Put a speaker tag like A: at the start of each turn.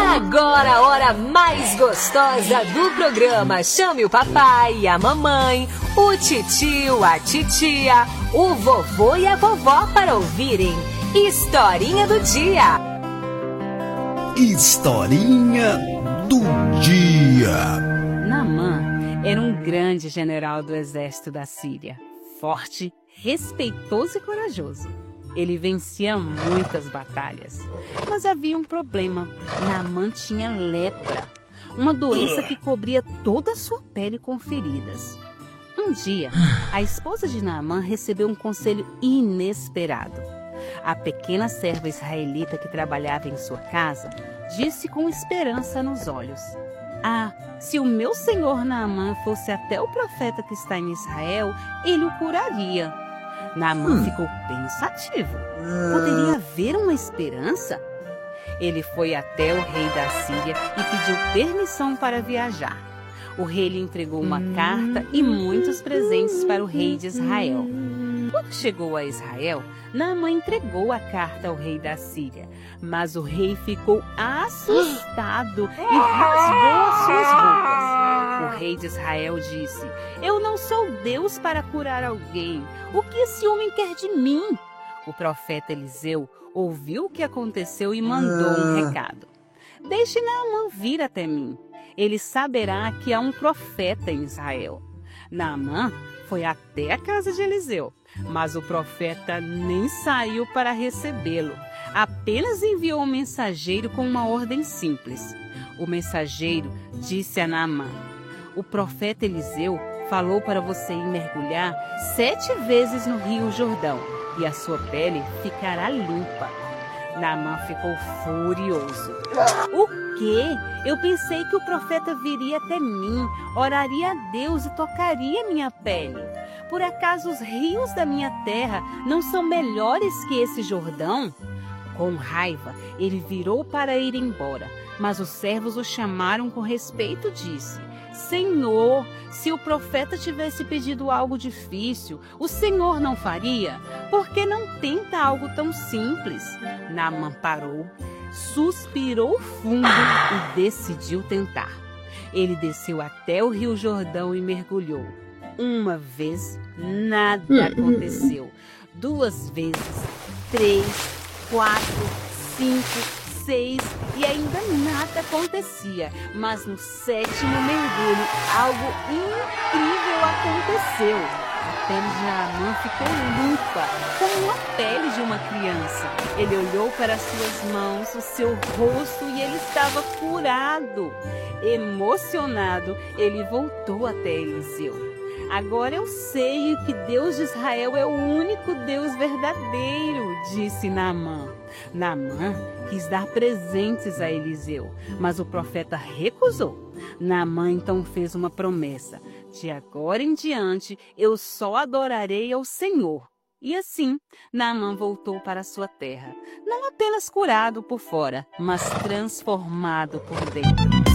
A: Agora a hora mais gostosa do programa. Chame o papai e a mamãe, o titio, a titia, o vovô e a vovó para ouvirem Historinha do Dia.
B: Historinha do Dia.
C: Naamã era um grande general do exército da Síria, forte, respeitoso e corajoso. Ele vencia muitas batalhas, mas havia um problema. Naamã tinha lepra, uma doença que cobria toda a sua pele com feridas. Um dia, a esposa de Naamã recebeu um conselho inesperado. A pequena serva israelita que trabalhava em sua casa disse com esperança nos olhos: "Ah, se o meu senhor Naamã fosse até o profeta que está em Israel, ele o curaria." Naamã ficou pensativo. Poderia haver uma esperança? Ele foi até o rei da Síria e pediu permissão para viajar. O rei lhe entregou uma carta e muitos presentes para o rei de Israel. Quando chegou a Israel, Naamã entregou a carta ao rei da Síria, mas o rei ficou assustado e rasgou as suas roupas. O rei de Israel disse: "Eu não sou Deus para curar alguém. O que esse homem quer de mim?" O profeta Eliseu ouviu o que aconteceu e mandou um recado: "Deixe Naamã vir até mim. Ele saberá que há um profeta em Israel." Naamã foi até a casa de Eliseu, mas o profeta nem saiu para recebê-lo. Apenas enviou um mensageiro com uma ordem simples. O mensageiro disse a Naamã: "O profeta Eliseu falou para você ir mergulhar 7 vezes no rio Jordão e a sua pele ficará limpa." Naamã ficou furioso. "O quê? Eu pensei que o profeta viria até mim, oraria a Deus e tocaria minha pele. Por acaso os rios da minha terra não são melhores que esse Jordão?" Com raiva, ele virou para ir embora, mas os servos o chamaram com respeito e disse: "Senhor, se o profeta tivesse pedido algo difícil, o Senhor não faria? Por que não tenta algo tão simples?" Naamã parou, suspirou fundo e decidiu tentar. Ele desceu até o rio Jordão e mergulhou. Uma vez, nada aconteceu. 2 vezes, 3, 4, 5, 6 e ainda nada acontecia. Mas no 7º mergulho, algo incrível aconteceu. A pele de Naamã ficou limpa, como a pele de uma criança. Ele olhou para suas mãos, o seu rosto e ele estava curado. Emocionado, ele voltou até Eliseu. "Agora eu sei que Deus de Israel é o único Deus verdadeiro", disse Naamã. Naamã quis dar presentes a Eliseu, mas o profeta recusou. Naamã então fez uma promessa: "De agora em diante eu só adorarei ao Senhor." E assim, Naamã voltou para sua terra, não apenas curado por fora, mas transformado por dentro.